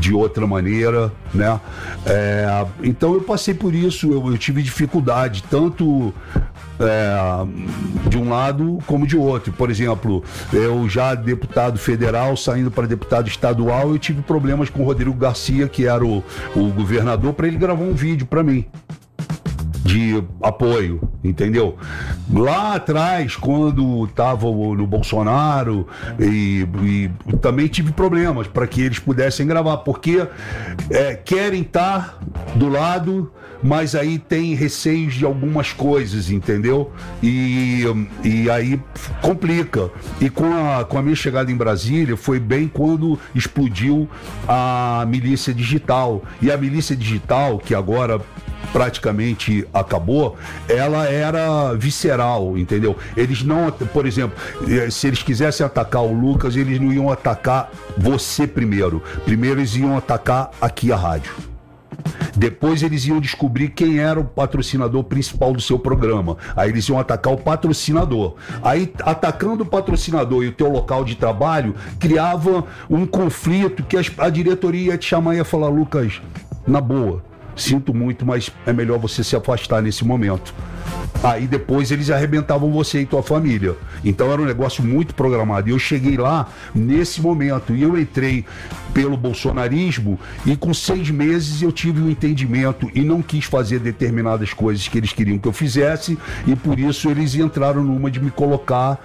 de outra maneira, né? Então eu passei por isso, eu tive dificuldade, tanto de um lado como de outro. Por exemplo, eu já deputado federal, saindo para deputado estadual, eu tive problemas com o Rodrigo Garcia, que era o governador, para ele gravar um vídeo para mim de apoio, entendeu? Lá atrás, quando estava no Bolsonaro, e também tive problemas para que eles pudessem gravar, porque querem estar do lado, mas aí tem receios de algumas coisas, entendeu? E aí complica. E com a minha chegada em Brasília, foi bem quando explodiu a milícia digital. E a milícia digital, que agora praticamente acabou, ela era visceral, entendeu? Eles não, por exemplo, se eles quisessem atacar o Lucas, eles não iam atacar você primeiro. Primeiro eles iam atacar aqui a rádio. Depois eles iam descobrir quem era o patrocinador principal do seu programa. Aí eles iam atacar o patrocinador. Aí, atacando o patrocinador e o teu local de trabalho, criava um conflito que a diretoria ia te chamar e ia falar: Lucas, na boa, sinto muito, mas é melhor você se afastar nesse momento. Aí depois eles arrebentavam você e tua família. Então era um negócio muito programado. E eu cheguei lá nesse momento. E eu entrei pelo bolsonarismo e com 6 meses eu tive um entendimento e não quis fazer determinadas coisas que eles queriam que eu fizesse, e por isso eles entraram numa de me colocar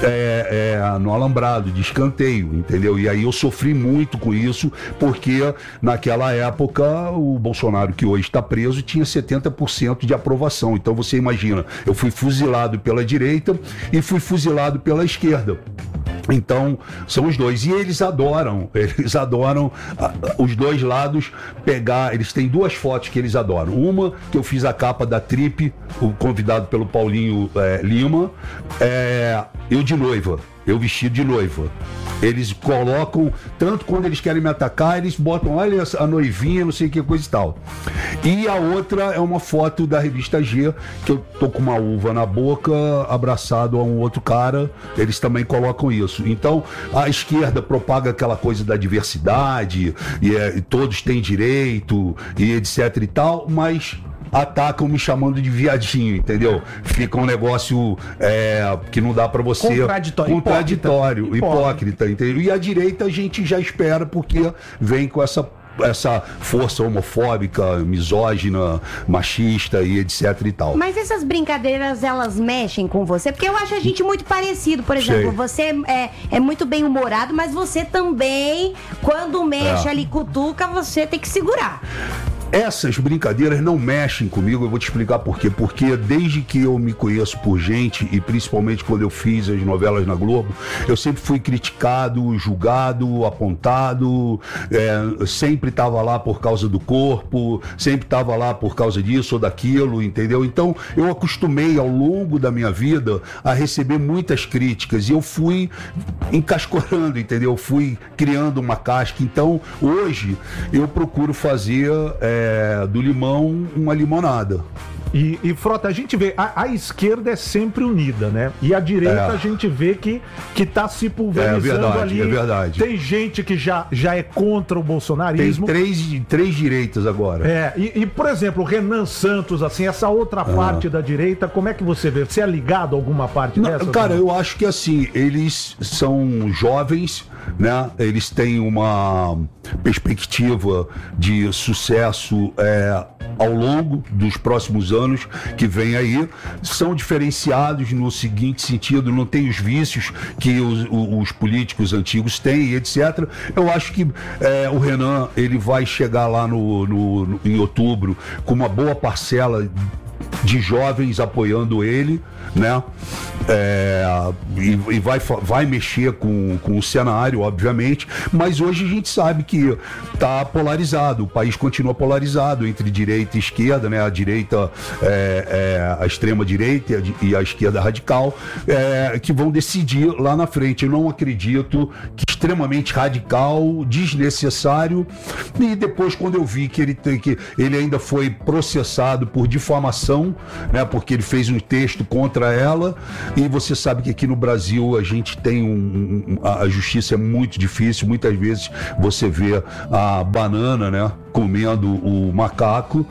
no alambrado, de escanteio, entendeu? E aí eu sofri muito com isso, porque naquela época o Bolsonaro, que hoje está preso, tinha 70% de aprovação. Então você imagina, eu fui fuzilado pela direita e fui fuzilado pela esquerda. Então, são os dois. E eles adoram os dois lados pegar. Eles têm 2 fotos que eles adoram. Uma, que eu fiz a capa da Trip, convidado pelo Paulinho Lima, eu de noiva. Eu vestido de noiva. Eles colocam, tanto quando eles querem me atacar, eles botam, olha a noivinha, não sei o que, coisa e tal. E a outra é uma foto da revista G, que eu tô com uma uva na boca, abraçado a um outro cara, eles também colocam isso. Então, a esquerda propaga aquela coisa da diversidade, e todos têm direito, e etc e tal, mas atacam me chamando de viadinho, entendeu? Fica um negócio que não dá pra você... Contraditório, hipócrita, entendeu? E a direita a gente já espera, porque vem com essa força homofóbica, misógina, machista e etc e tal. Mas essas brincadeiras, elas mexem com você? Porque eu acho a gente muito parecido. Por exemplo, você é muito bem humorado, mas você também, quando mexe ali, cutuca, você tem que segurar. Essas brincadeiras não mexem comigo, eu vou te explicar por quê. Porque desde que eu me conheço por gente, e principalmente quando eu fiz as novelas na Globo, eu sempre fui criticado, julgado, apontado, sempre estava lá por causa do corpo, sempre estava lá por causa disso ou daquilo, entendeu? Então eu acostumei ao longo da minha vida a receber muitas críticas, e eu fui encascorando, entendeu? Eu fui criando uma casca. Então hoje eu procuro fazer do limão uma limonada. E Frota, a gente vê, a esquerda é sempre unida, né? E a direita a gente vê que tá se pulverizando ali. É verdade. Tem gente que já é contra o bolsonarismo. Tem três direitas agora. E, por exemplo, o Renan Santos, assim, essa outra parte da direita, como é que você vê? Você é ligado a alguma parte dessa? Cara, eu acho que assim, eles são jovens, né? Eles têm uma perspectiva de sucesso ao longo dos próximos anos que vem aí, são diferenciados no seguinte sentido: não tem os vícios que os políticos antigos têm, etc. Eu acho que o Renan, ele vai chegar lá em outubro com uma boa parcela de jovens apoiando ele, né? E vai mexer com o cenário, obviamente, mas hoje a gente sabe que está polarizado, o país continua polarizado entre direita e esquerda, né? A direita, a extrema direita e a esquerda radical, que vão decidir lá na frente. Eu não acredito que extremamente radical, desnecessário. E depois, quando eu vi que ele ainda foi processado por difamação, né, porque ele fez um texto contra ela, e você sabe que aqui no Brasil a gente tem a justiça é muito difícil, muitas vezes você vê a banana, né, comendo o macaco.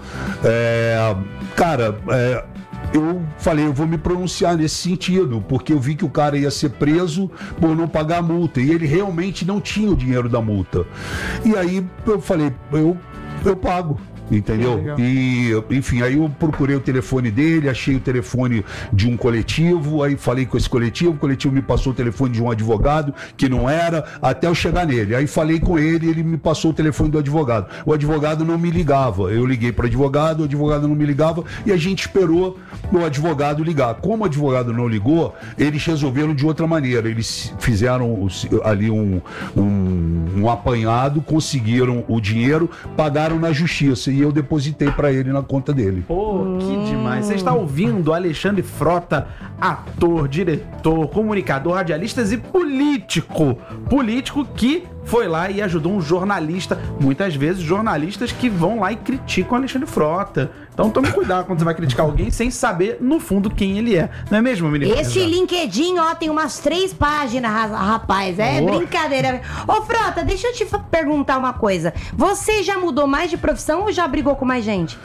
Eu falei, eu vou me pronunciar nesse sentido, porque eu vi que o cara ia ser preso por não pagar a multa, e ele realmente não tinha o dinheiro da multa. E aí eu falei, eu pago. Entendeu? E, enfim, aí eu procurei o telefone dele, achei o telefone de um coletivo, aí falei com esse coletivo, o coletivo me passou o telefone de um advogado, que não era, até eu chegar nele. Aí falei com ele, ele me passou o telefone do advogado. O advogado não me ligava. Eu liguei para o advogado não me ligava, e a gente esperou o advogado ligar. Como o advogado não ligou, eles resolveram de outra maneira. Eles fizeram ali um apanhado, conseguiram o dinheiro, pagaram na justiça. E eu depositei para ele na conta dele. Pô, que demais. Você está ouvindo Alexandre Frota, ator, diretor, comunicador, radialista e político. Político que foi lá e ajudou um jornalista. Muitas vezes jornalistas que vão lá e criticam Alexandre Frota. Então tome cuidado quando você vai criticar alguém sem saber, no fundo, quem ele é. Não é mesmo, menino? Esse LinkedIn, ó, tem umas 3 páginas, rapaz. É brincadeira. Ô, Frota, deixa eu te perguntar uma coisa. Você já mudou mais de profissão ou já brigou com mais gente?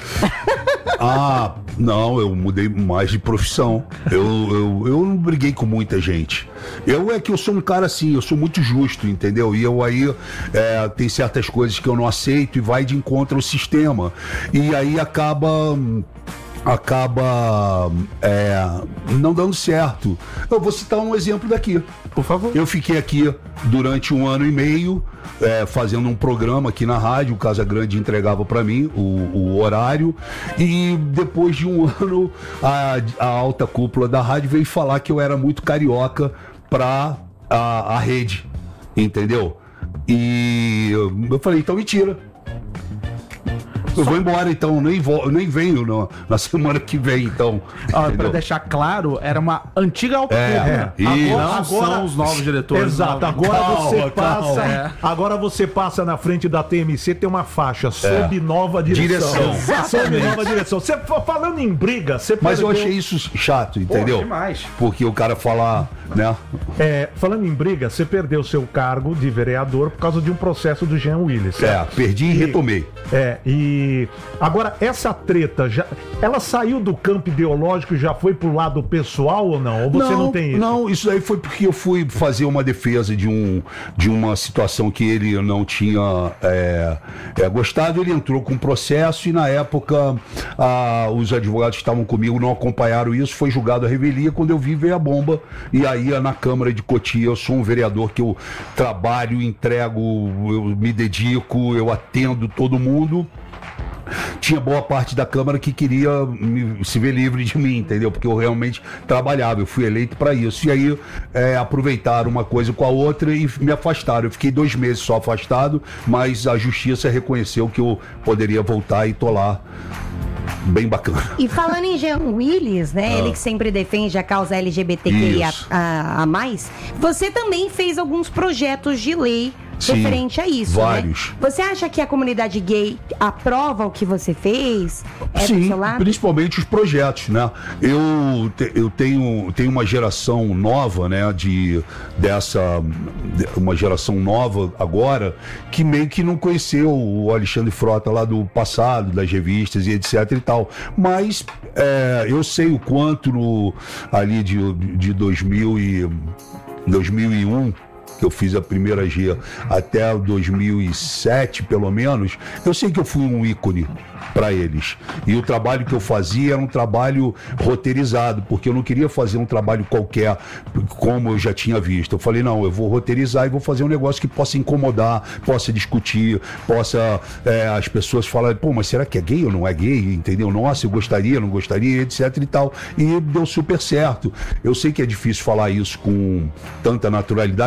Não, eu mudei mais de profissão. Eu não briguei com muita gente. Eu sou um cara assim, eu sou muito justo, entendeu? E eu aí tem certas coisas que eu não aceito e vai de encontro ao sistema. E aí acaba não dando certo. Eu vou citar um exemplo daqui. Por favor. Eu fiquei aqui durante 1 ano e meio fazendo um programa aqui na rádio. O Casa Grande entregava para mim o horário, e depois de 1 ano a alta cúpula da rádio veio falar que eu era muito carioca para a rede, entendeu? E eu falei, então mentira. Eu vou embora, então, nem venho na semana que vem, então. Para deixar claro, era uma antiga alta cúpula. Agora são os novos diretores. Exato, agora você passa na frente da TMC, tem uma faixa sob nova direção. Sob nova direção. Você falando em briga, Mas eu achei isso chato, entendeu? Pô, demais. Porque o cara falar, né? Falando em briga, você perdeu seu cargo de vereador por causa de um processo do Jean Willis. Perdi e retomei. E agora, essa treta, ela saiu do campo ideológico e já foi pro lado pessoal ou não? Ou você não tem isso? Não, isso aí foi porque eu fui fazer uma defesa de uma situação que ele não tinha gostado. Ele entrou com um processo e, na época, os advogados que estavam comigo não acompanharam isso. Foi julgado a revelia. Quando eu vi, veio a bomba. E aí, na Câmara de Cotia, eu sou um vereador que eu trabalho, entrego, eu me dedico, eu atendo todo mundo. Tinha boa parte da Câmara que queria se ver livre de mim, entendeu? Porque eu realmente trabalhava, eu fui eleito para isso. E aí aproveitaram uma coisa com a outra e me afastaram. Eu fiquei 2 meses só afastado, mas a justiça reconheceu que eu poderia voltar e tô lá. Bem bacana. E falando em Jean Willis, né? Ele que sempre defende a causa LGBTQIA a mais, você também fez alguns projetos de lei referente a isso, vários. Né? Você acha que a comunidade gay aprova o que você fez? Sim, principalmente os projetos, né? Eu tenho uma geração nova, né? Uma geração nova agora que meio que não conheceu o Alexandre Frota lá do passado, das revistas e etc e tal. Mas eu sei o quanto ali de 2001, que eu fiz a primeira G, até 2007, pelo menos, eu sei que eu fui um ícone para eles. E o trabalho que eu fazia era um trabalho roteirizado, porque eu não queria fazer um trabalho qualquer, como eu já tinha visto. Eu falei, não, eu vou roteirizar e vou fazer um negócio que possa incomodar, possa discutir, possa as pessoas falarem, pô, mas será que é gay ou não é gay? Entendeu? Nossa, eu gostaria, não gostaria, etc e tal. E deu super certo. Eu sei que é difícil falar isso com tanta naturalidade, mas é que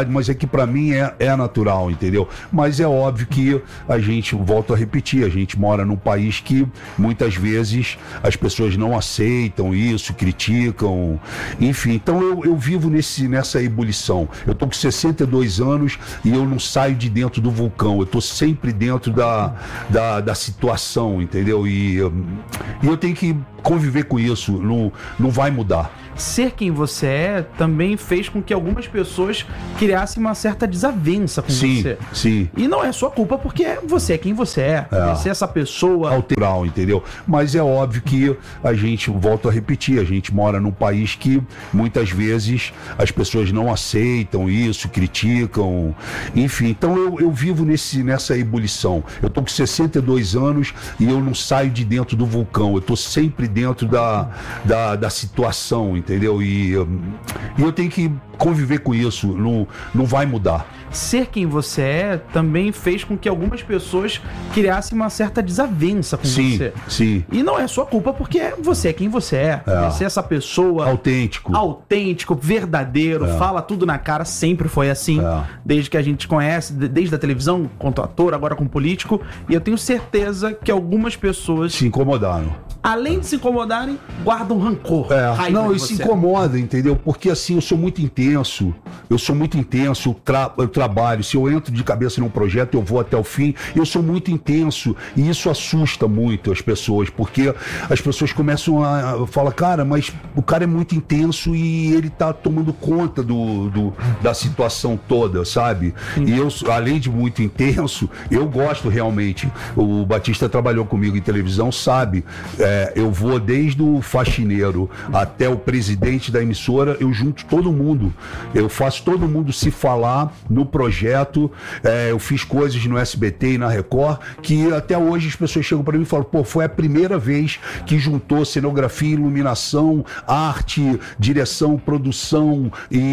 que pra mim é natural, entendeu? Mas é óbvio que a gente, volto a repetir, a gente mora num país que muitas vezes as pessoas não aceitam isso, criticam, enfim. Então eu vivo nessa ebulição. Eu tô com 62 anos e eu não saio de dentro do vulcão, eu tô sempre dentro da situação, entendeu? E eu tenho que conviver com isso, não vai mudar. Ser quem você é também fez com que algumas pessoas criassem uma certa desavença com você. Sim. E não é sua culpa, porque você é quem você é. Você é essa pessoa alteral, entendeu? Mas é óbvio que a gente, volto a repetir, a gente mora num país que muitas vezes as pessoas não aceitam isso, criticam, enfim. Então eu vivo nessa ebulição. Eu tô com 62 anos e eu não saio de dentro do vulcão, eu tô sempre dentro da situação, entendeu? E eu tenho que conviver com isso, não vai mudar. Ser quem você é também fez com que algumas pessoas criassem uma certa desavença com você. Sim. E não é sua culpa, porque você é quem você é. Você é essa pessoa... Autêntico, verdadeiro, fala tudo na cara, sempre foi assim. Desde que a gente conhece, desde a televisão, quanto ator, agora como político. E eu tenho certeza que algumas pessoas... se incomodaram. Além de se incomodarem, guardam rancor. Não, isso incomoda, entendeu? Porque assim, eu sou muito intenso, eu trabalho, se eu entro de cabeça num projeto, eu vou até o fim, eu sou muito intenso, e isso assusta muito as pessoas, porque as pessoas começam a falar, cara, mas o cara é muito intenso e ele tá tomando conta da situação toda, sabe? E eu, além de muito intenso, eu gosto realmente, o Batista trabalhou comigo em televisão, sabe? Eu vou desde o faxineiro até o presidente da emissora, eu junto todo mundo, eu faço todo mundo se falar no projeto, eu fiz coisas no SBT e na Record, que até hoje as pessoas chegam para mim e falam, pô, foi a primeira vez que juntou cenografia, iluminação, arte, direção, produção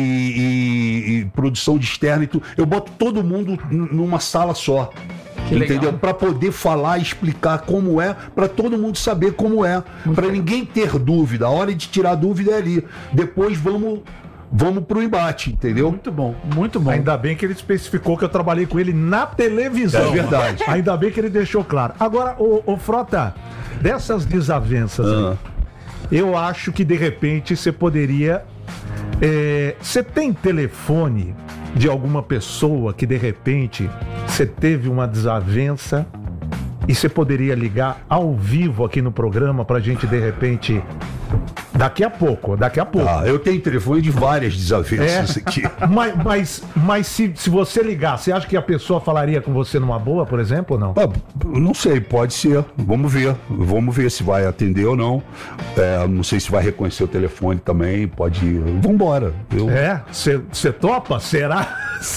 e produção de externo, eu boto todo mundo numa sala só. Entendeu? Para poder falar e explicar como é, para todo mundo saber como é, para ninguém ter dúvida. A hora de tirar dúvida é ali. Depois vamos pro embate, entendeu? Muito bom. Ainda bem que ele especificou que eu trabalhei com ele na televisão. É verdade. Ainda bem que ele deixou claro. Agora, ô Frota, dessas desavenças aí, eu acho que de repente você poderia... Você tem telefone de alguma pessoa que de repente você teve uma desavença e você poderia ligar ao vivo aqui no programa pra gente de repente... Daqui a pouco. Eu tenho telefone de várias desavenças aqui. Mas se você ligar, você acha que a pessoa falaria com você numa boa, por exemplo, ou não? Não sei, pode ser. Vamos ver se vai atender ou não. Não sei se vai reconhecer o telefone também, pode ir. Vambora. Você topa? Será?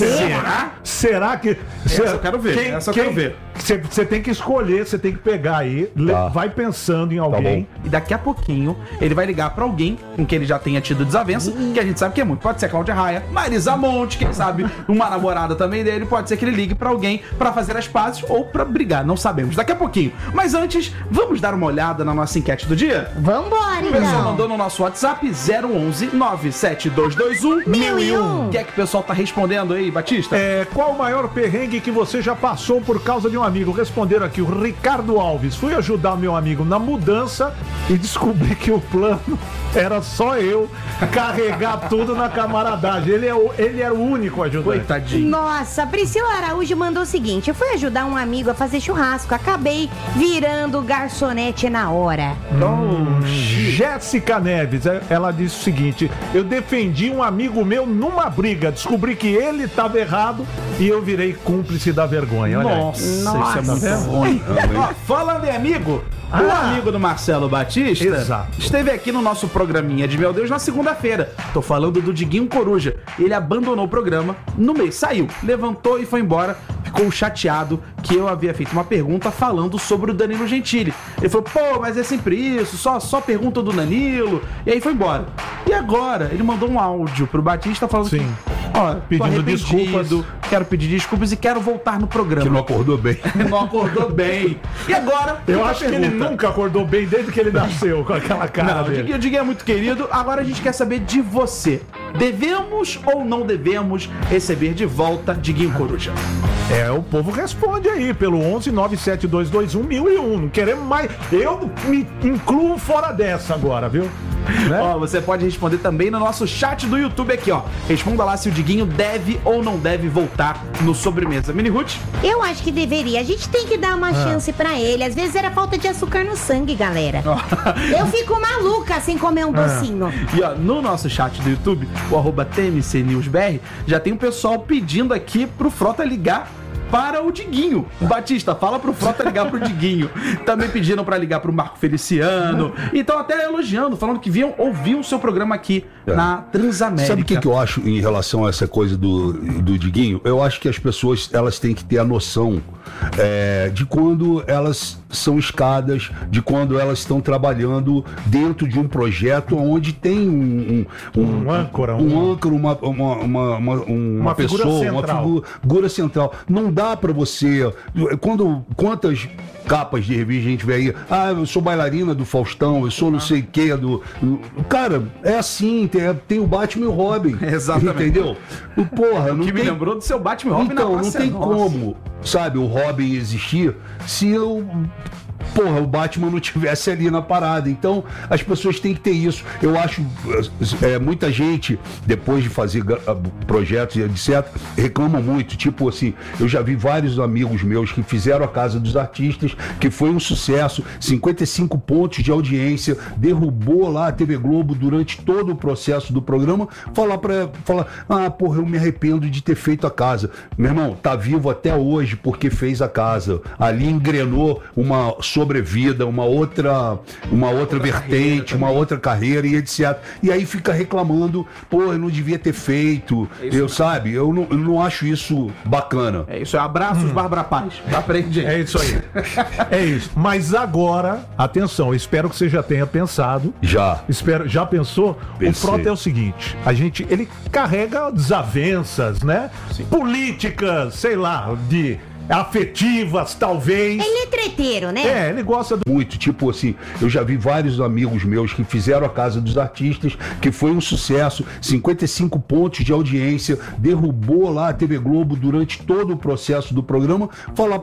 Será que... eu quero ver. Quero ver. Você tem que escolher, você tem que pegar aí, vai pensando em alguém. E daqui a pouquinho ele vai ligar pra alguém com quem ele já tenha tido desavença, que a gente sabe que é muito. Pode ser a Cláudia Raia, Marisa Monte, quem sabe uma namorada também dele. Pode ser que ele ligue pra alguém pra fazer as pazes ou pra brigar, não sabemos. Daqui a pouquinho. Mas antes, vamos dar uma olhada na nossa enquete do dia? Vambora, então. O pessoal mandou no nosso WhatsApp 011 97221 1001. O que é que o pessoal tá respondendo aí, Batista? Qual o maior perrengue que você já passou por causa de um amigo? Responderam aqui o Ricardo Alves. Fui ajudar meu amigo na mudança e descobri que o plano era só eu carregar tudo na camaradagem. Ele era o único ajudante. Coitadinho. Nossa, Priscila Araújo mandou o seguinte: eu fui ajudar um amigo a fazer churrasco, acabei virando garçonete na hora. Jéssica Neves, ela disse o seguinte: eu defendi um amigo meu numa briga, descobri que ele estava errado e eu virei cúmplice da vergonha. Olha Nossa, isso é muito ruim. Falando em amigo, o amigo do Marcelo Batista esteve aqui no nosso programinha de Meu Deus na segunda-feira. Tô falando do Diguinho Coruja. Ele abandonou o programa no meio, saiu, levantou e foi embora. Ficou chateado que eu havia feito uma pergunta falando sobre o Danilo Gentili. Ele falou, pô, mas é sempre isso, só pergunta do Danilo. E aí foi embora. E agora, ele mandou um áudio pro Batista falando que Ó, Pedindo desculpas. Quero pedir desculpas e quero voltar no programa. Que não acordou bem. Não acordou bem. E agora? Eu acho que ele nunca acordou bem desde que ele nasceu com aquela cara Não, dele. o Diguinho é muito querido. Agora a gente quer saber de você. Devemos ou não devemos receber de volta Diguinho Coruja? O povo responde aí pelo 1197221001. Não queremos mais. Eu me incluo fora dessa agora, viu? Né? Ó, você pode responder também no nosso chat do YouTube aqui, ó. Responda lá se o Diguinho deve ou não deve voltar no Sobremesa. Mini Ruth? Eu acho que deveria. A gente tem que dar uma chance pra ele. Às vezes era falta de açúcar no sangue, galera. Eu fico maluca sem comer um docinho. E ó, no nosso chat do YouTube, o @TMCNewsBR, já tem um pessoal pedindo aqui pro Frota ligar para o Diguinho. Batista, fala pro Frota ligar pro Diguinho. Também pediram pra ligar pro Marco Feliciano. E estão até elogiando, falando que ouviam o seu programa aqui na Transamérica. Sabe o que eu acho em relação a essa coisa do Diguinho? Eu acho que as pessoas elas têm que ter a noção de quando elas são escadas, de quando elas estão trabalhando dentro de um projeto onde tem um âncora, uma pessoa, uma figura central. Não dá pra você... Quantas capas de revista a gente vê aí? Ah, eu sou bailarina do Faustão, eu sou não sei o que Cara, é assim, tem o Batman e o Robin. Exatamente. Entendeu? Porra, não me lembrou do seu Batman e Robin. Então, não tem como, sabe, o Robin existir se o Batman não tivesse ali na parada. Então, as pessoas têm que ter isso. Eu acho, muita gente, depois de fazer projetos e etc., reclama muito. Tipo assim, eu já vi vários amigos meus que fizeram a Casa dos Artistas, que foi um sucesso, 55 pontos de audiência, derrubou lá a TV Globo durante todo o processo do programa, falar, eu me arrependo de ter feito a casa. Meu irmão, tá vivo até hoje porque fez a casa. Ali engrenou uma sobrevida, uma outra vertente, uma outra carreira e etc. E aí fica reclamando, eu não devia ter feito, eu não acho isso bacana. É isso, abraços, Bárbara Paz. Aprende. É isso aí. É isso. Mas agora, atenção, eu espero que você já tenha pensado. Já pensou? Pensei. O Frota é o seguinte, ele carrega desavenças, né? Sim. Políticas, sei lá, afetivas, talvez. Ele é treteiro, né? Ele gosta muito, tipo assim, eu já vi vários amigos meus que fizeram a Casa dos Artistas, que foi um sucesso, 55 pontos de audiência, derrubou lá a TV Globo durante todo o processo do programa, falar,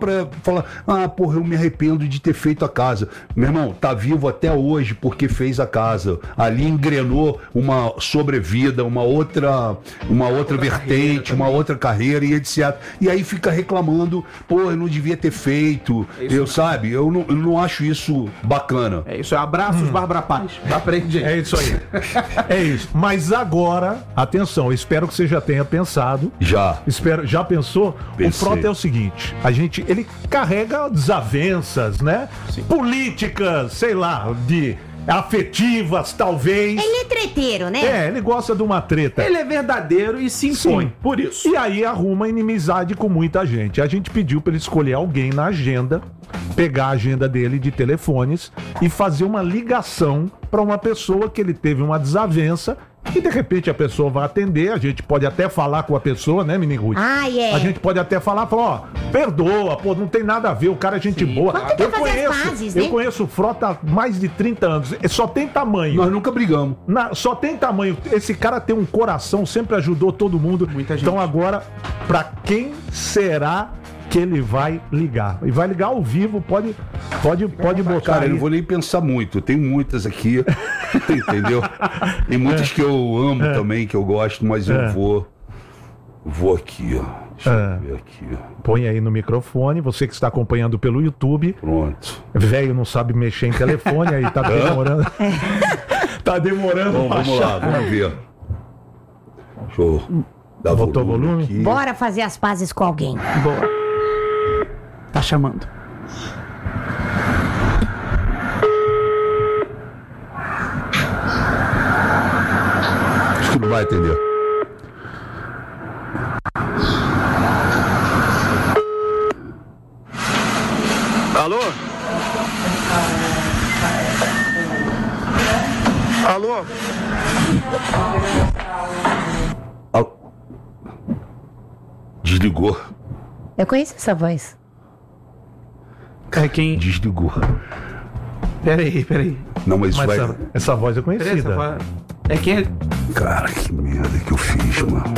eu me arrependo de ter feito a casa. Meu irmão, tá vivo até hoje porque fez a casa. Ali engrenou uma sobrevida, uma outra vertente, uma outra carreira e etc. E aí fica reclamando, eu não devia ter feito, eu não acho isso bacana. É isso, abraços, Bárbara Paz. Aprende. É isso aí. É isso. Mas agora, atenção, eu espero que você já tenha pensado. Já pensou? Pensei. O Frota é o seguinte, ele carrega desavenças, né? Sim. Políticas, sei lá, afetivas, talvez. Ele é treteiro, né? Ele gosta de uma treta. Ele é verdadeiro e se impõe. Sim. Por isso. E aí arruma inimizade com muita gente. A gente pediu pra ele escolher alguém na agenda, pegar a agenda dele de telefones e fazer uma ligação pra uma pessoa que ele teve uma desavença e de repente a pessoa vai atender, a gente pode até falar com a pessoa, né, Mini Ruth? A gente pode até falar, perdoa, não tem nada a ver, o cara é gente boa. Eu conheço o Frota há mais de 30 anos, só tem tamanho. Nós nunca brigamos. Só tem tamanho. Esse cara tem um coração, sempre ajudou todo mundo. Muita gente. Então agora, pra quem será que ele vai ligar? E vai ligar ao vivo, pode botar. Cara, aí. eu não vou nem pensar muito. Tem muitas aqui, entendeu? Tem muitas que eu amo também, que eu gosto, mas eu vou aqui, ó. Deixa eu ver aqui. Põe aí no microfone, você que está acompanhando pelo YouTube. Pronto. Velho não sabe mexer em telefone, aí tá demorando. Tá demorando. Bom, vamos lá, vamos ver. Deixa eu dar Botou volume? aqui. Bora fazer as pazes com alguém. Boa. Tá chamando. Acho que não vai atender. Alô? Alô? Desligou. Eu conheço essa voz. É quem... Desligou. Peraí. Não, mas isso Mas vai... essa voz é Peraí, conhecida. é quem... Cara, que merda que eu fiz, mano.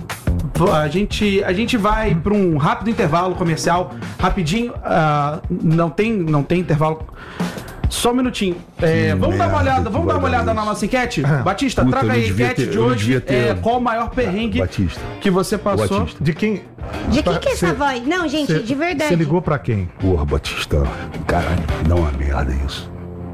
A gente vai para um rápido intervalo comercial, rapidinho, não tem intervalo. Só um minutinho. Vamos dar uma olhada na nossa enquete? Batista, Puta, traga aí a enquete de hoje. Qual o maior perrengue Batista. que você passou? Batista. De quem? De quem que é essa voz? Não, gente, de verdade. Você ligou pra quem? Porra, Batista. Caralho, dá uma merda isso.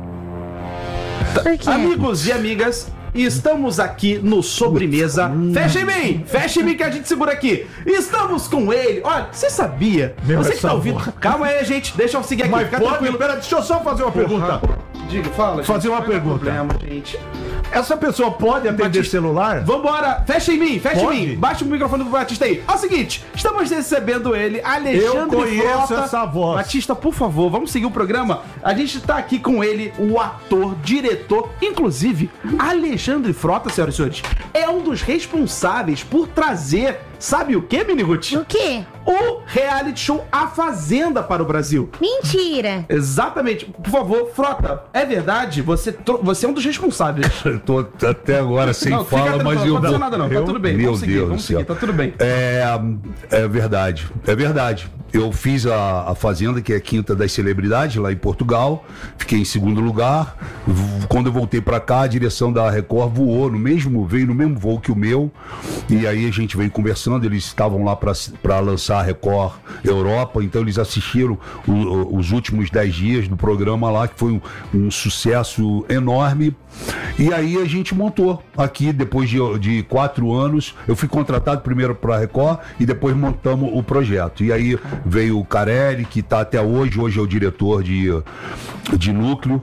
Por quê? Amigos e amigas, estamos aqui no Sobremesa. Fecha em mim que a gente segura aqui. Estamos com ele. Olha, você sabia? Você que tá ouvindo. Calma aí, gente. Deixa eu seguir aqui. Mas Fica pode, tranquilo. pera, deixa eu só fazer uma pergunta. Diga, fala. Fazer uma Qual é o pergunta. problema, gente? Essa pessoa pode atender Batista. celular? Vambora, fecha em mim. Pode? Baixa o microfone do Batista aí. É o seguinte, estamos recebendo ele, Alexandre Eu conheço Frota. essa voz. Batista, por favor, vamos seguir o programa. A gente tá aqui com ele, o ator, diretor, inclusive, Alexandre Frota, senhoras e senhores, é um dos responsáveis por trazer, sabe o que, Miniguti? O quê? O reality show A Fazenda para o Brasil. Mentira. Exatamente. Por favor, Frota, é verdade? Você é um dos responsáveis. Eu tô até agora sem Não, fica fala, tranquilo, mas não eu... aconteceu nada não, tá tudo bem. Meu Vamos seguir, Deus vamos do céu. seguir, tá tudo bem. É verdade, é verdade. Eu fiz a Fazenda, que é a Quinta das Celebridades, lá em Portugal. Fiquei em segundo lugar. Quando eu voltei pra cá, a direção da Record veio no mesmo voo que o meu. E aí a gente veio conversando. Eles estavam lá pra lançar a Record Europa. Então eles assistiram os últimos 10 dias do programa lá, que foi um sucesso enorme. E aí a gente montou aqui, depois de 4 anos. Eu fui contratado primeiro pra Record e depois montamos o projeto. E aí veio o Carelli, que está até hoje é o diretor de núcleo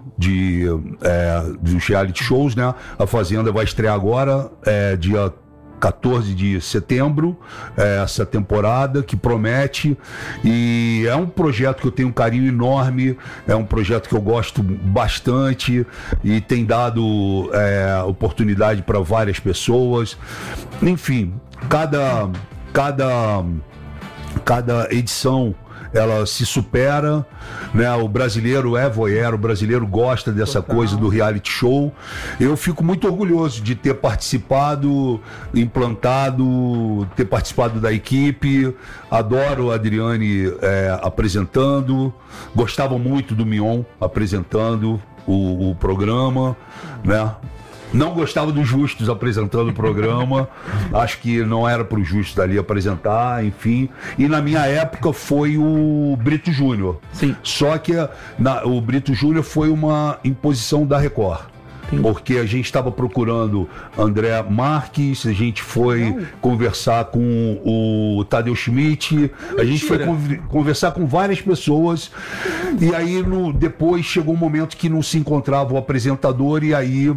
dos reality shows, né? A Fazenda vai estrear agora, dia 14 de setembro, essa temporada que promete, e é um projeto que eu tenho um carinho enorme, é um projeto que eu gosto bastante e tem dado oportunidade para várias pessoas. Enfim, cada edição ela se supera, né? O brasileiro é voyeur, o brasileiro gosta dessa coisa do reality show. Eu fico muito orgulhoso de ter participado, ter participado da equipe. Adoro a Adriane apresentando, gostava muito do Mion apresentando o programa, né? Não gostava dos Justos apresentando o programa. Acho que não era para os Justos ali apresentar, enfim. E na minha época foi o Brito Júnior. Sim. Só que o Brito Júnior foi uma imposição da Record. Porque a gente estava procurando André Marques, a gente foi conversar com o Tadeu Schmidt, a gente foi conversar com várias pessoas, e aí depois chegou um momento que não se encontrava o apresentador, e aí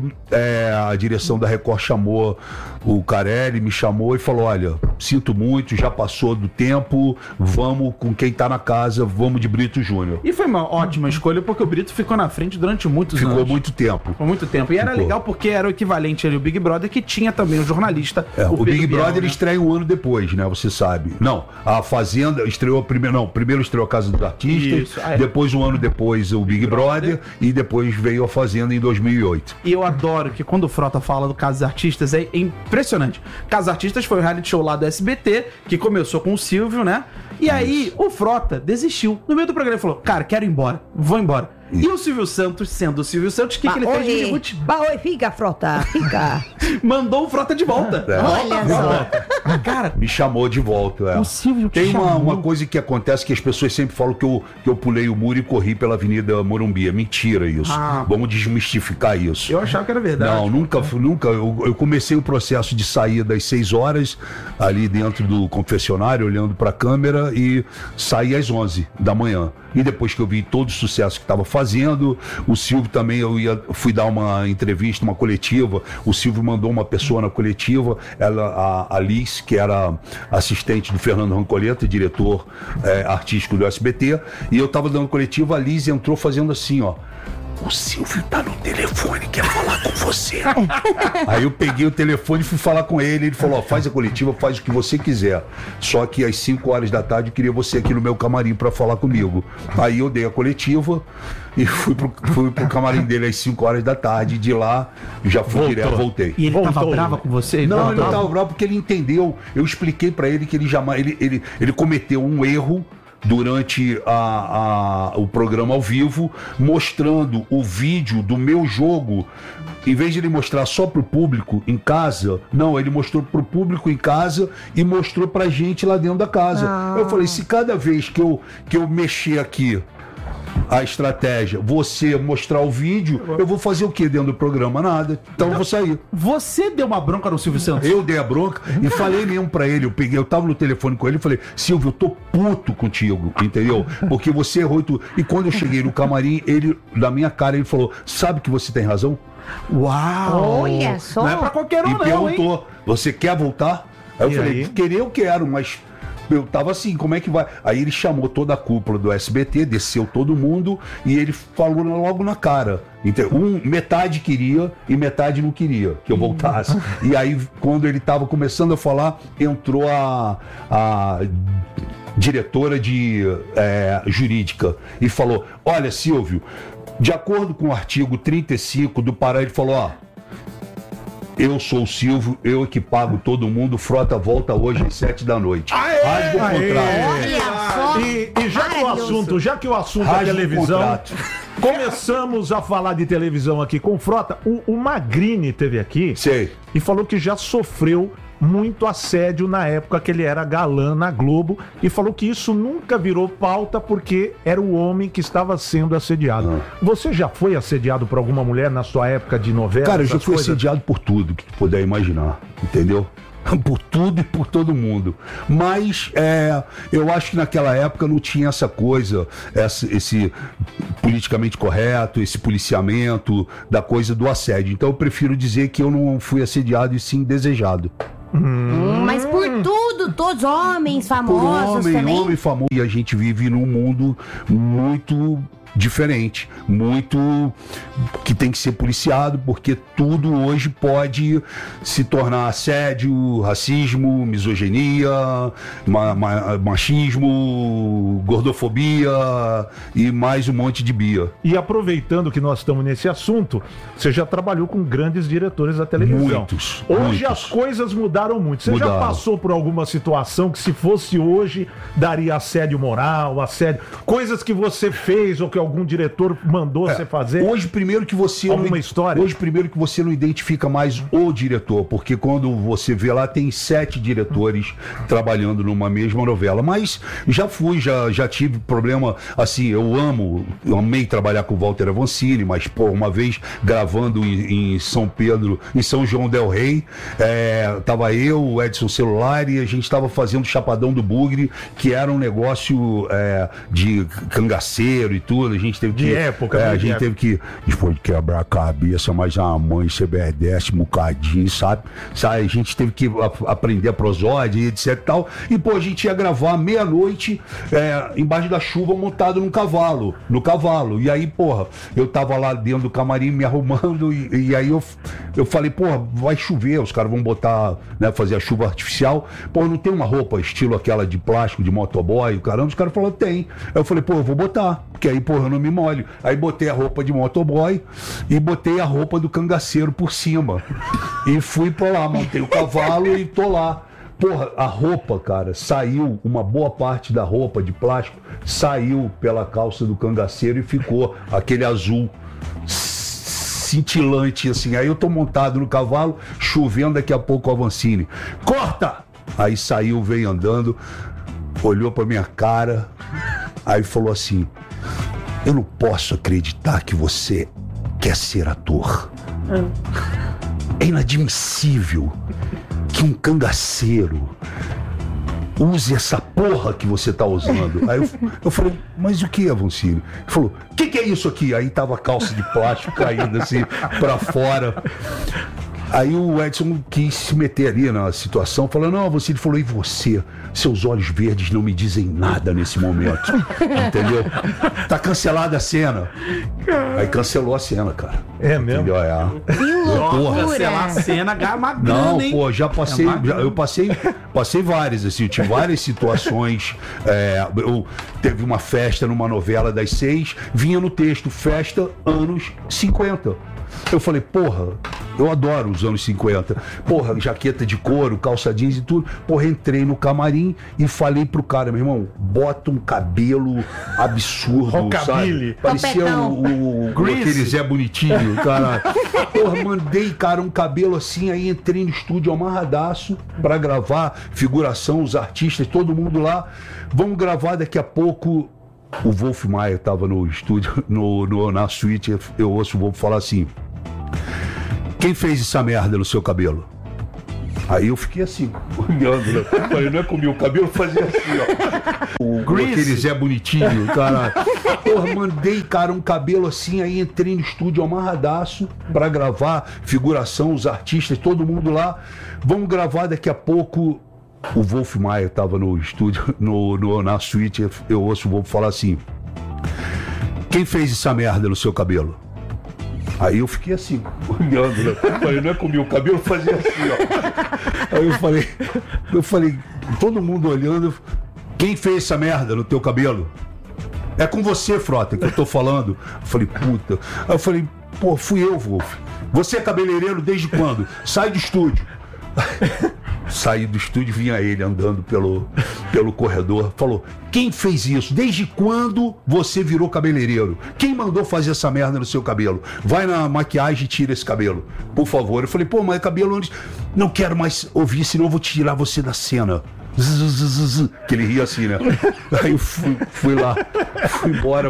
a direção da Record chamou o Carelli, me chamou e falou: olha, sinto muito, já passou do tempo, vamos com quem tá na casa, vamos de Brito Júnior. E foi uma ótima escolha, porque o Brito ficou na frente durante muitos anos. Ficou muito tempo. Por muito tempo. E era legal porque era o equivalente ali, o Big Brother, que tinha também o jornalista. O Big Biel, Brother né? estreia um ano depois, né? Você sabe. Não, a Fazenda estreou primeiro estreou a Casa dos Artistas, Isso, depois um ano depois o Big Brother e depois veio a Fazenda em 2008. E eu adoro que quando o Frota fala do Caso dos Artistas, é impressionante. Caso dos Artistas foi o reality show lá do SBT, que começou com o Silvio, né? E aí o Frota desistiu. No meio do programa ele falou: cara, quero ir embora, vou embora. E o Silvio Santos, sendo o Silvio Santos, o que ele fez? Miniguti? Oi, fica, Frota, fica. Mandou o Frota de volta. Olha só. Cara, Me chamou de volta. o Silvio Tem chamou. uma coisa que acontece que as pessoas sempre falam que eu pulei o muro e corri pela Avenida Morumbi. É mentira isso. Vamos desmistificar isso. Eu achava que era verdade. Não, nunca. Eu comecei o processo de sair das 6 horas ali dentro do confessionário, olhando para a câmera, e saí às 11 da manhã. E depois que eu vi todo o sucesso que estava fazendo, o Silvio também, fui dar uma entrevista, uma coletiva, o Silvio mandou uma pessoa na coletiva, a Liz, que era assistente do Fernando Rancoleta, diretor artístico do SBT, e eu estava dando coletiva, a Liz entrou fazendo assim, ó. O Silvio tá no telefone, quer falar com você. Aí eu peguei o telefone e fui falar com ele. Ele falou, ó, faz a coletiva, faz o que você quiser. Só que às 5 horas da tarde eu queria você aqui no meu camarim pra falar comigo. Aí eu dei a coletiva e fui pro camarim dele às 5 horas da tarde. E de lá, já fui direto, voltei. E ele tava bravo com você? Não, ele não tava bravo porque ele entendeu. Eu expliquei pra ele que ele jamais... Ele cometeu um erro durante o programa ao vivo, mostrando o vídeo do meu jogo. Em vez de ele mostrar só pro público em casa, não, ele mostrou pro público em casa e mostrou pra gente lá dentro da casa. Eu falei, se cada vez que eu mexer aqui a estratégia, você mostrar o vídeo, eu vou fazer o que dentro do programa? Nada. Então eu vou sair. Você deu uma bronca no Silvio Santos? Eu dei a bronca e falei mesmo pra ele, eu tava no telefone com ele e falei, Silvio, eu tô puto contigo, entendeu? Porque você errou tudo. E quando eu cheguei no camarim, ele, na minha cara, ele falou, sabe que você tem razão? Uau! Olha só. Não é pra qualquer um, E não, perguntou, hein? você quer voltar? Aí eu E falei, aí? querer eu quero, mas eu tava assim, como é que vai? Aí ele chamou toda a cúpula do SBT, desceu todo mundo e ele falou logo na cara. Metade queria e metade não queria que eu voltasse. E aí, quando ele tava começando a falar, entrou a diretora de jurídica e falou, olha, Silvio, de acordo com o artigo 35 do Pará, ele falou, ó, eu sou o Silvio, eu que pago todo mundo, Frota volta hoje às 7 da noite. Rasga o contrato. Olha só. E já que o assunto é Rasga o televisão, contrato. começamos a falar de televisão aqui com o Frota. O Magrini teve aqui Sei. e falou que já sofreu muito assédio na época que ele era galã na Globo e falou que isso nunca virou pauta porque era o homem que estava sendo assediado. Você já foi assediado por alguma mulher na sua época de novela? Cara, eu já essas fui coisas? assediado por tudo que tu puder imaginar, entendeu? Por tudo e por todo mundo. Mas eu acho que naquela época não tinha essa coisa, esse politicamente correto, esse policiamento da coisa do assédio. Então eu prefiro dizer que eu não fui assediado e sim desejado. Mas por tudo, todos homens Por famosos também. homem famoso. E a gente vive num mundo muito diferente, muito que tem que ser policiado, porque tudo hoje pode se tornar assédio, racismo, misoginia, machismo, gordofobia e mais um monte de bia. E aproveitando que nós estamos nesse assunto, você já trabalhou com grandes diretores da televisão. Muitos, Hoje muitos. as coisas mudaram muito. Você já Mudaram. passou por alguma situação que se fosse hoje daria assédio moral, assédio, coisas que você fez ou que algum diretor mandou você fazer? Hoje, primeiro que você Alguma história? Hoje, primeiro que você não identifica mais o diretor, porque quando você vê lá, tem 7 diretores trabalhando numa mesma novela. Mas já tive problema, assim, eu amei trabalhar com o Walter Avancini, mas, pô, uma vez gravando em São Pedro, em São João del Rei, tava eu, o Edson Celular, e a gente tava fazendo Chapadão do Bugre, que era um negócio de cangaceiro e tudo. A gente teve De época, a de gente época. teve que, depois de quebrar a cabeça, mas a mãe se obedece um bocadinho, sabe? A gente teve que aprender a prosódia e etc e tal. E, pô, a gente ia gravar meia-noite embaixo da chuva, montado no cavalo. E aí, porra, eu tava lá dentro do camarim me arrumando e aí eu falei, porra, vai chover, os caras vão botar, né, fazer a chuva artificial. Pô, não tem uma roupa estilo aquela de plástico, de motoboy, caramba? Os caras falaram, tem. Aí eu falei, pô, eu vou botar, porque aí, porra, eu não me molho. Aí botei a roupa de motoboy e botei a roupa do cangaceiro por cima. E fui pra lá, montei o cavalo e tô lá. Porra, a roupa, cara, saiu, uma boa parte da roupa de plástico saiu pela calça do cangaceiro e ficou aquele azul cintilante, assim. Aí eu tô montado no cavalo, chovendo, daqui a pouco o Avancini. Corta! Aí saiu, veio andando, olhou pra minha cara, aí falou assim, eu não posso acreditar que você quer ser ator. É inadmissível que um cangaceiro use essa porra que você tá usando. Aí eu falei, mas o que, Avancini? Ele falou, o que é isso aqui? Aí tava a calça de plástico caindo assim pra fora. Aí o Edson quis se meter ali na situação, falando, não, ele falou, e você? Seus olhos verdes não me dizem nada nesse momento. Entendeu? Tá cancelada a cena. Aí cancelou a cena, cara. É mesmo? Entendeu? É. Cancelar a cena, ganha uma grana, Não, hein? pô, já passei, eu passei várias, assim, eu tive várias situações. Teve uma festa numa novela das 6, vinha no texto, festa anos 50. Eu falei, porra, eu adoro os anos 50. Porra, jaqueta de couro, calça jeans e tudo. Porra, entrei no camarim e falei pro cara, meu irmão, bota um cabelo absurdo, Rockabilly. sabe? Parecia aquele Zé Bonitinho, cara. Porra, mandei, cara, um cabelo assim, aí entrei no estúdio amarradaço pra gravar, figuração, os artistas, todo mundo lá. Vamos gravar daqui a pouco. O Wolf Maia tava no estúdio, na suíte, eu ouço o Wolf falar assim, quem fez essa merda no seu cabelo? Aí eu fiquei assim, olhando, né? Falei, não é comigo, o cabelo fazia assim, ó. Aquele Zé Bonitinho, cara. Porra, mandei, cara, um cabelo assim, aí entrei no estúdio amarradaço pra gravar, figuração, os artistas, todo mundo lá. Vamos gravar daqui a pouco. O Wolf Maia tava no estúdio, na suíte, eu ouço o Wolf falar assim, quem fez essa merda no seu cabelo? Aí eu fiquei assim, olhando, né? Falei, não é comigo, o cabelo fazia assim, ó. Aí eu falei, todo mundo olhando, quem fez essa merda no teu cabelo? É com você, Frota, que eu tô falando. Eu falei, puta. Aí eu falei, pô, fui eu, Wolf. Você é cabeleireiro desde quando? Sai do estúdio. Saí do estúdio, vinha ele andando pelo corredor, falou, quem fez isso? Desde quando você virou cabeleireiro? Quem mandou fazer essa merda no seu cabelo? Vai na maquiagem e tira esse cabelo, por favor. Eu falei, pô, mas cabelo onde? Não quero mais ouvir, senão eu vou tirar você da cena. Que ele ria assim, né? Aí eu fui lá, fui embora.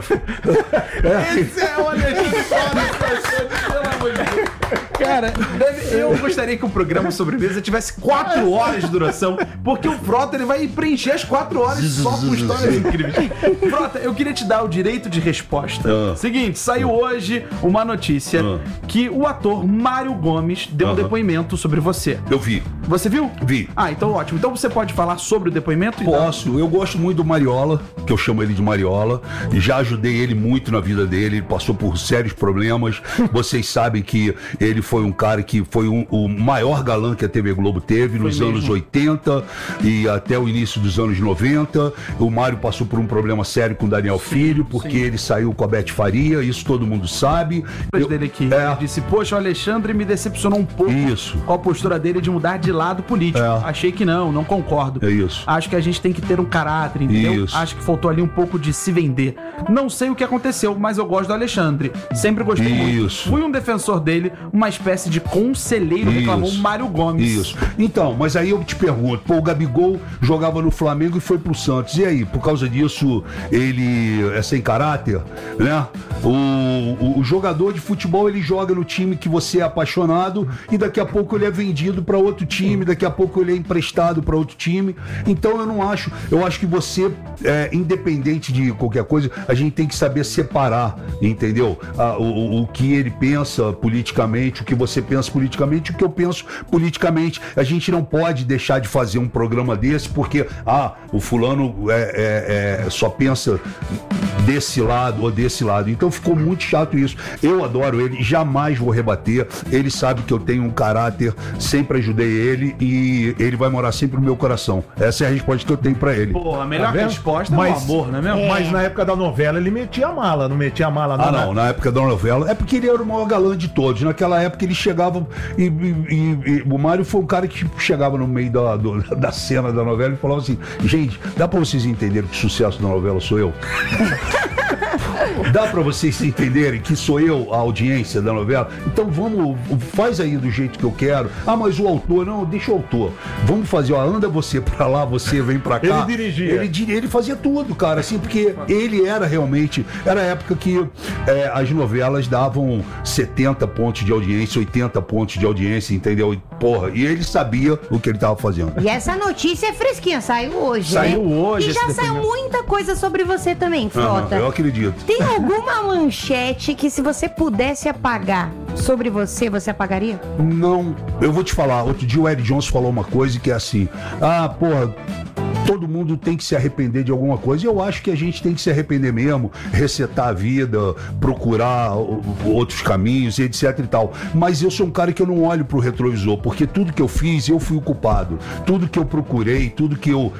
Esse é o Alexandre Frota, pelo amor de Deus. Cara, eu gostaria que o programa Sobremesa tivesse 4 horas de duração, porque o Frota ele vai preencher as 4 horas só com histórias incríveis. Frota, eu queria te dar o direito de resposta. Seguinte, saiu hoje uma notícia que o ator Mário Gomes deu um depoimento sobre você. Eu vi. Você viu? Vi. Ah, então ótimo. Então você pode falar sobre o depoimento? Posso. Eu gosto muito do Mariola, que eu chamo ele de Mariola, e já ajudei ele muito na vida dele, ele passou por sérios problemas. Vocês sabem que ele foi um cara que foi o maior galã que a TV Globo teve nos anos 80 e até o início dos anos 90. O Mário passou por um problema sério com o Daniel Filho, porque ele saiu com a Beth Faria, isso todo mundo sabe. Dele aqui, ele disse, poxa, o Alexandre me decepcionou um pouco com a postura dele de mudar de lado político. Achei que não concordo. É isso. Acho que a gente tem que ter um caráter, entendeu? Isso. Acho que faltou ali um pouco de se vender. Não sei o que aconteceu, mas eu gosto do Alexandre. Sempre gostei muito. Fui um defensor dele, uma espécie de conselheiro, reclamou o Mário Gomes. Isso. Então, mas aí eu te pergunto, pô, o Gabigol jogava no Flamengo e foi pro Santos. E aí, por causa disso, ele é sem caráter, né? O jogador de futebol, ele joga no time que você é apaixonado e daqui a pouco ele é vendido para outro time, daqui a pouco ele é emprestado para outro time. Então eu acho que você, independente de qualquer coisa, a gente tem que saber separar, entendeu? O que ele pensa politicamente, o que você pensa politicamente, o que eu penso politicamente. A gente não pode deixar de fazer um programa desse porque, o fulano só pensa desse lado ou desse lado. Então ficou muito chato isso. Eu adoro ele, jamais vou rebater. Ele sabe que eu tenho um caráter, sempre ajudei ele e ele vai morar sempre no meu coração. Essa é a resposta que eu tenho pra ele. Pô, a melhor resposta é o amor, não é mesmo? Mas na época da novela ele metia a mala, não metia a mala não. Não, na época da novela. É porque ele era o maior galã de todos. Naquela época ele chegava e o Mário foi um cara que chegava no meio da cena da novela e falava assim, gente, dá pra vocês entenderem que o sucesso da novela sou eu? Dá pra vocês entenderem que sou eu a audiência da novela? Então faz aí do jeito que eu quero. Mas o autor, não, deixa o autor. Vamos fazer, anda você pra lá, você vem pra cá. Ele dirigia. Ele fazia tudo, cara, assim, porque ele era realmente, era a época que as novelas davam 70 pontos de audiência, 80 pontos de audiência, entendeu? Porra, e ele sabia o que ele tava fazendo. E essa notícia é fresquinha, saiu hoje, Saiu né? hoje E já esse saiu depoimento. muita coisa sobre você também, Frota. Eu acredito. Tem alguma manchete que se você pudesse apagar sobre você, você apagaria? Não, eu vou te falar, outro dia o Eric Johnson falou uma coisa que é assim, todo mundo tem que se arrepender de alguma coisa, e eu acho que a gente tem que se arrepender mesmo, resetar a vida, procurar outros caminhos, etc e tal. Mas eu sou um cara que eu não olho pro retrovisor, porque tudo que eu fiz, eu fui o culpado. Tudo que eu procurei, tudo que eu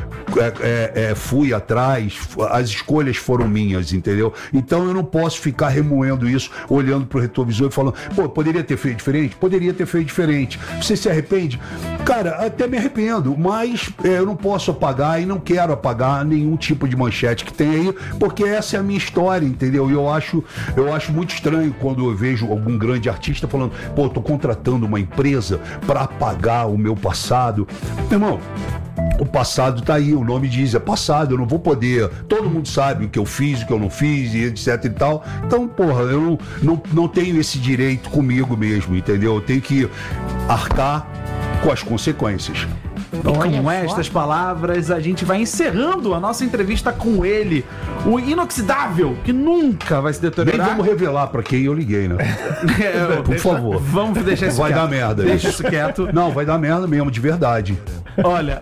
fui atrás, as escolhas foram minhas, entendeu? Então eu não posso ficar remoendo isso, olhando pro retrovisor e falando, pô, poderia ter feito diferente? Poderia ter feito diferente. Você se arrepende? Cara, até me arrependo, mas eu não posso apagar e não quero apagar nenhum tipo de manchete que tem aí, porque essa é a minha história, entendeu? E eu acho muito estranho quando eu vejo algum grande artista falando, pô, tô contratando uma empresa para apagar o meu passado. Meu irmão, o passado tá aí, o nome diz, é passado, eu não vou poder, todo mundo sabe o que eu fiz, o que eu não fiz, e etc e tal. Então, porra, eu não tenho esse direito comigo mesmo, entendeu? Eu tenho que arcar com as consequências. E com estas palavras, a gente vai encerrando a nossa entrevista com ele, o inoxidável, que nunca vai se Nem deteriorar. vamos revelar pra quem eu liguei, né? Por favor. Vamos deixar isso Vai quieto. dar merda Deixa isso. isso quieto. Não, vai dar merda mesmo, de verdade. Olha,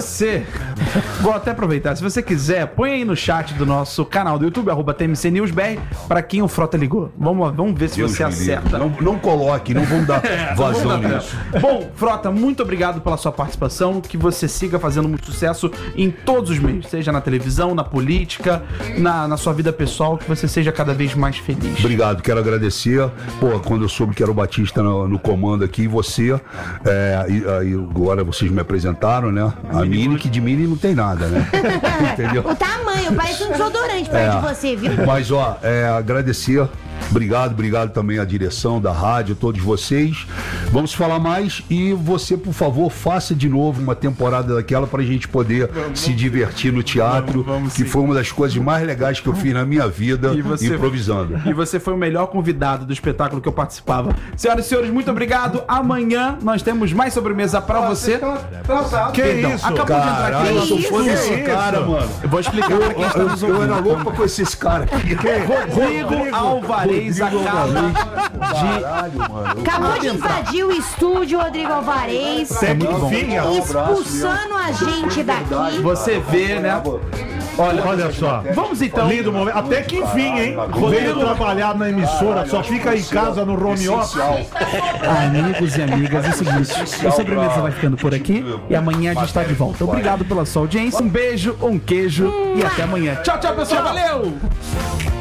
vou até aproveitar, se você quiser, põe aí no chat do nosso canal do YouTube, @TMCNewsBR, pra quem o Frota ligou. Vamos ver se Deus você me livre. acerta. Não coloque, não vamos dar vazão Vamos dar nisso. tempo. Bom, Frota, muito obrigado pela sua participação, que você siga fazendo muito sucesso em todos os meios, seja na televisão, na política, na sua vida pessoal, que você seja cada vez mais feliz. Obrigado, quero agradecer. Pô, quando eu soube que era o Batista no comando aqui, e você, aí agora vocês me apresentaram, né? A Mini, que de Mini não tem nada, né? Entendeu? O tamanho, parece um desodorante perto de você, viu? Mas, agradecer. Obrigado também à direção da rádio, todos vocês. Vamos falar mais e você, por favor, faça de novo uma temporada daquela pra gente poder se divertir no teatro, Vamos que sim. foi uma das coisas mais legais que eu fiz na minha vida, improvisando. E você foi o melhor convidado do espetáculo que eu participava. Senhoras e senhores, muito obrigado. Amanhã nós temos mais sobremesa pra você. Que Perdão, isso? acabou de entrar Caralho, eu aqui. sou fã Que desse isso? cara, mano. Eu vou explicar pra quem está nos Eu era ouvindo. louco pra conhecer esse cara aqui. Rodrigo Alvarez acaba de... Caralho, mano. Acabou de invadir o estúdio, Rodrigo Alvarez. Expulsando a gente daqui. Você vê, né? Olha só. Vamos então. Lindo momento. Até que enfim, hein? Veio trabalhar na emissora, só fica em casa no home office. Amigos e amigas, é o seguinte, o sobremesa vai ficando por aqui e amanhã a gente está de volta. Obrigado pela sua audiência, um beijo, um queijo e até amanhã. Tchau, tchau, pessoal, valeu!